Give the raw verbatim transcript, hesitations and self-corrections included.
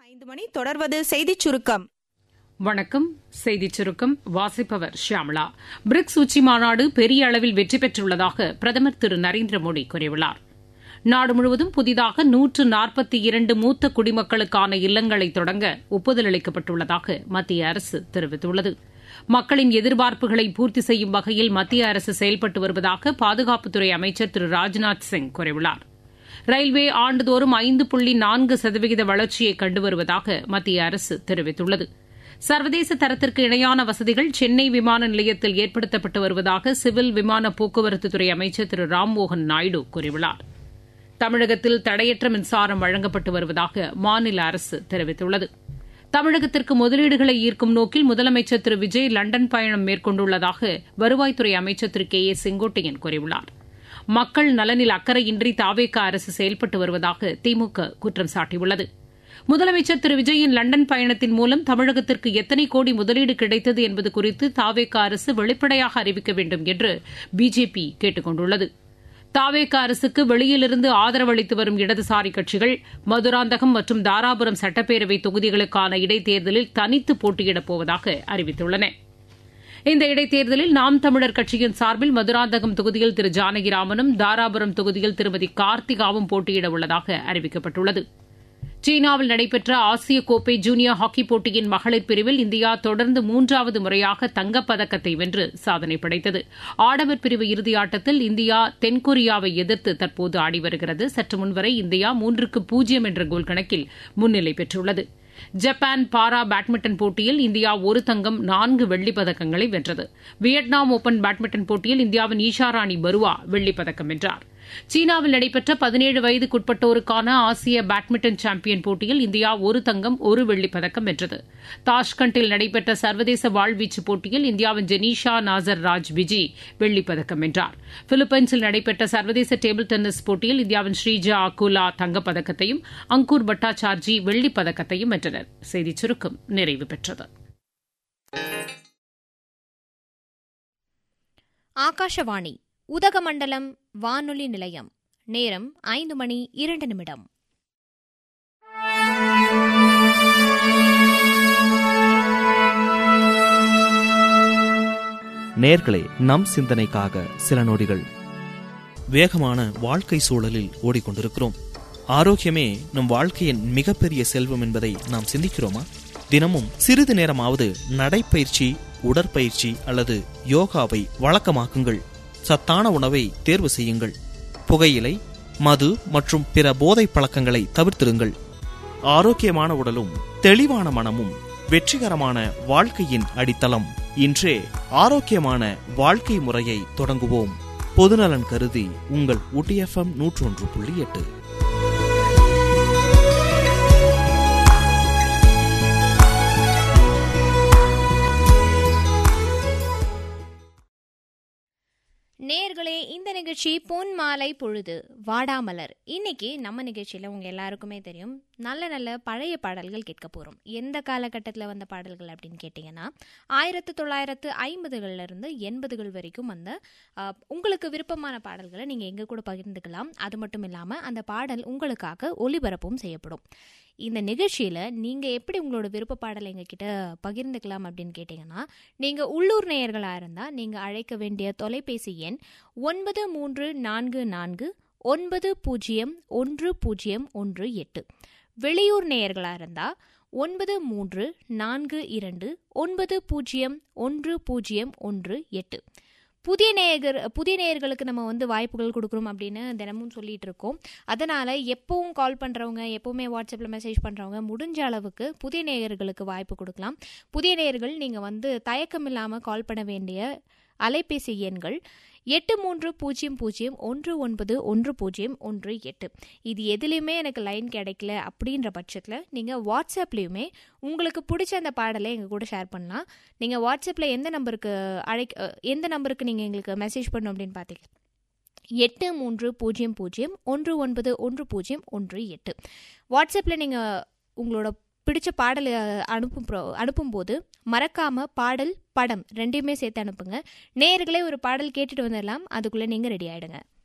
ஐந்து மணி தொடர்வது செய்திச் சுருக்கம். வணக்கம். செய்திச் சுருக்கம் வாசிப்பவர் ஷியாமளா. பிரிக்ஸ் உச்சி மாநாடு பெரிய அளவில் வெற்றி பெற்றுள்ளதாக பிரதமர் திரு நரேந்திர மோடி கூறியுள்ளார். நாடு முழுவதும் புதிதாக நூற்று நாற்பத்தி இரண்டு மூத்த குடிமக்களுக்கான இல்லங்களை தொடங்க ஒப்புதல் அளிக்கப்பட்டுள்ளதாக மத்திய அரசு தெரிவித்துள்ளது. மக்களின் எதிர்பார்ப்புகளை பூர்த்தி செய்யும் வகையில் மத்திய அரசு செயல்பட்டு வருவதாக பாதுகாப்புத்துறை அமைச்சர் திரு ராஜ்நாத் சிங் கூறியுள்ளார். ரயில்வே ஆண்டுதோறும் ஐந்து புள்ளி நான்கு சதவீத வளர்ச்சியை கண்டு வருவதாக மத்திய அரசு தெரிவித்துள்ளது. சர்வதேச தரத்திற்கு இணையான வசதிகள் சென்னை விமான நிலையத்தில் ஏற்படுத்தப்பட்டு வருவதாக சிவில் விமான போக்குவரத்துத்துறை அமைச்சர் திரு ராம்மோகன் நாயுடு கூறியுள்ளார். தமிழகத்தில் தடையற்ற மின்சாரம் வழங்கப்பட்டு வருவதாக மாநில அரசு தெரிவித்துள்ளது. தமிழகத்திற்கு முதலீடுகளை ஈர்க்கும் நோக்கில் முதலமைச்சர் திரு விஜய் லண்டன் பயணம் மேற்கொண்டுள்ளதாக வருவாய்த்துறை அமைச்சர் திரு கே ஏ செங்கோட்டையன் கூறியுள்ளார். மக்கள் நலனில் அக்கறையின்றி தாவேகா அரசு செயல்பட்டு வருவதாக திமுக குற்றம் சாட்டியுள்ளது. முதலமைச்சர் திரு விஜயின் லண்டன் பயணத்தின் மூலம் தமிழகத்திற்கு எத்தனை கோடி முதலீடு கிடைத்தது என்பது குறித்து தாவேகா அரசு வெளிப்படையாக அறிவிக்க வேண்டும் என்று பிஜேபி கேட்டுக் கொண்டுள்ளது. தாவேகா அரசுக்கு வெளியிலிருந்து ஆதரவு அளித்து வரும் இடதுசாரி கட்சிகள் மதுராந்தகம் மற்றும் தாராபுரம் சட்டப்பேரவை தொகுதிகளுக்கான இடைத்தேர்தலில் தனித்து போட்டியிடப் போவதாக அறிவித்துள்ளன. இந்த இடைத்தேர்தலில் நாம் தமிழர் கட்சியின் சார்பில் மதுராந்தகம் தொகுதியில் திரு ஜானகிராமனும் தாராபுரம் தொகுதியில் திருமதி கார்த்திகாவும் போட்டியிட உள்ளதாக அறிவிக்கப்பட்டுள்ளது. சீனாவில் நடைபெற்ற ஆசிய கோப்பை ஜூனியர் ஹாக்கி போட்டியின் மகளிர் பிரிவில் இந்தியா தொடர்ந்து மூன்றாவது முறையாக தங்கப்பதக்கத்தை வென்று சாதனை படைத்தது. ஆடவர் பிரிவு இறுதியாட்டத்தில் இந்தியா தென்கொரியாவை எதிர்த்து தற்போது ஆடி வருகிறது. சற்று முன்வரை இந்தியா மூன்றுக்கு பூஜ்ஜியம் என்ற கோல் கணக்கில் முன்னிலை பெற்றுள்ளது. ஜப்பான் பாரா பேட்மிண்டன் போட்டியில் இந்தியா ஒரு தங்கம் நான்கு வெள்ளிப் பதக்கங்களை வென்றது. வியட்நாம் ஓபன் பேட்மிண்டன் போட்டியில் இந்தியாவின் ஈஷாராணி பருவா வெள்ளிப் பதக்கம் வென்றார். சீனாவில் நடைபெற்ற பதினேழு வயதுக்குட்பட்டோருக்கான ஆசிய பேட்மிண்டன் சாம்பியன் போட்டியில் இந்தியா ஒரு தங்கம் ஒரு வெள்ளிப் பதக்கம் வென்றது. தாஷ்கண்டில் நடைபெற்ற சர்வதேச வாழ்வீச்சு போட்டியில் இந்தியாவின் ஜெனீஷா நாசர் ராஜ் விஜி வெள்ளிப் பதக்கம் வென்றார். பிலிப்பைன்ஸில் நடைபெற்ற சர்வதேச டேபிள் டென்னிஸ் போட்டியில் இந்தியாவின் ஸ்ரீஜா அகுலா தங்கப்பதக்கத்தையும் அங்கூர் பட்டாச்சார்ஜி வெள்ளிப் பதக்கத்தையும் வென்றனர். செய்திச் சுருக்கம் நிறைவு பெற்றது. ஆகாஷவாணி உதகமண்டலம் வானொலி நிலையம். நேரம் ஐந்து மணி இரண்டு நிமிடம். நேர்களே, நம் சிந்தனைக்காக சில நொடிகள். வேகமான வாழ்க்கை சூழலில் ஓடிக்கொண்டிருக்கிறோம். ஆரோக்கியமே நம் வாழ்க்கையின் மிகப்பெரிய செல்வம் என்பதை நாம் சிந்திக்கிறோமா? தினமும் சிறிது நேரமாவது நடைப்பயிற்சி, உடற்பயிற்சி அல்லது யோகாவை வழக்கமாக்குங்கள். சத்தான உணவை தேர்வு செய்யுங்கள். புகையிலை, மது மற்றும் பிற போதை பழக்கங்களை தவிர்த்திருங்கள். ஆரோக்கியமான உடலும் தெளிவான மனமும் வெற்றிகரமான வாழ்க்கையின் அடித்தளம். இன்றே ஆரோக்கியமான வாழ்க்கை முறையை தொடங்குவோம். பொதுநலன் கருதி உங்கள் ஊட்டி எஃப்எம் நூற்றி ஒன்று புள்ளி எட்டு. நேர்களே, இந்த நிகழ்ச்சி பொன் மாலை பொழுது வாடாமலர். இன்னைக்கு நம்ம நிகழ்ச்சியில் உங்கள் எல்லாருக்குமே தெரியும், நல்ல நல்ல பழைய பாடல்கள் கேட்க போகிறோம். எந்த காலகட்டத்தில் வந்த பாடல்கள் அப்படின்னு கேட்டிங்கன்னா, ஆயிரத்து தொள்ளாயிரத்து ஐம்பதுகள்லேருந்து எண்பதுகள் வரைக்கும் அந்த உங்களுக்கு விருப்பமான பாடல்களை நீங்கள் எங்கள் கூட பகிர்ந்துக்கலாம். அது மட்டும் இல்லாமல் அந்த பாடல் உங்களுக்காக ஒளிபரப்பும் செய்யப்படும். இந்த நிகழ்ச்சியில் நீங்கள் எப்படி உங்களோட விருப்ப பாடலை எங்ககிட்ட பகிர்ந்துக்கலாம் அப்படின்னு கேட்டிங்கன்னா, நீங்கள் உள்ளூர் நேயர்களாக இருந்தால் நீங்கள் அழைக்க வேண்டிய தொலைபேசி எண் ஒன்பது மூன்று நான்கு நான்கு ஒன்பது பூஜ்ஜியம் ஒன்று பூஜ்ஜியம் ஒன்று எட்டு. வெளியூர் நேயர்களாக இருந்தால் ஒன்பது மூன்று நான்கு இரண்டு ஒன்பது பூஜ்ஜியம் ஒன்று பூஜ்ஜியம் ஒன்று எட்டு. புதிய நேயர் புதிய நேயர்களுக்கு நம்ம வந்து வாய்ப்புகள் கொடுக்குறோம் அப்படின்னு தினமும் சொல்லிகிட்டு இருக்கோம். அதனால் எப்பவும் கால் பண்ணுறவங்க, எப்போவுமே வாட்ஸ்அப்பில் மெசேஜ் பண்ணுறவங்க முடிஞ்ச அளவுக்கு புதிய நேயர்களுக்கு வாய்ப்பு கொடுக்கலாம். புதிய நேயர்கள் நீங்கள் வந்து தயக்கம் இல்லாமல் கால் பண்ண வேண்டிய அலைபேசி எண்கள் எட்டு மூன்று பூஜ்ஜியம் பூஜ்ஜியம் ஒன்று ஒன்பது ஒன்று பூஜ்ஜியம் ஒன்று எட்டு. இது எதுலேயுமே எனக்கு லைன் கிடைக்கல அப்படின்ற பட்சத்தில் நீங்கள் வாட்ஸ்அப்லேயுமே உங்களுக்கு பிடிச்ச அந்த பாடலை எங்கள் கூட ஷேர் பண்ணலாம். நீங்கள் வாட்ஸ்அப்பில் எந்த நம்பருக்கு அழைக்க எந்த நம்பருக்கு நீங்கள் எங்களுக்கு மெசேஜ் பண்ணணும் அப்படின்னு பார்த்தீங்க, எட்டு மூன்று பூஜ்ஜியம் பூஜ்ஜியம் ஒன்று ஒன்பது ஒன்று பூஜ்ஜியம் ஒன்று எட்டு. வாட்ஸ்அப்பில் நீங்கள் உங்களோட பிடிச்ச பாடல் அனுப்பும் அனுப்பும்போது மறக்காமல் பாடல், படம் ரெண்டையுமே சேர்த்து அனுப்புங்க. நேயர்களே, ஒரு பாடல் கேட்டுட்டு வந்துடலாம். அதுக்குள்ளே நீங்கள் ரெடி ஆகிடுங்க.